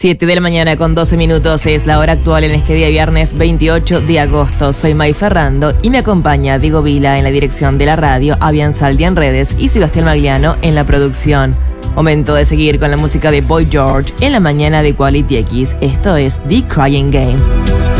7 de la mañana con 12 minutos es la hora actual en este día viernes 28 de agosto. Soy May Ferrando y me acompaña Diego Vila en la dirección de la radio, Avian Saldi en redes y Sebastián Magliano en la producción. Momento de seguir con la música de Boy George en la mañana de Quality X. Esto es The Crying Game.